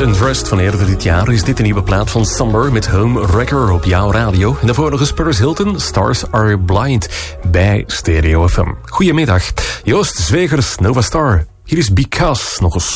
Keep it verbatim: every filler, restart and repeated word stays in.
Undressed van eerder dit jaar is dit een nieuwe plaat van Summer met Home Wrecker op jouw radio. En daarvoor nog eens Paris Hilton, Stars Are Blind bij Stereo F M. Goedemiddag, Joost Zwegers, Nova Star. Hier is Because nog eens.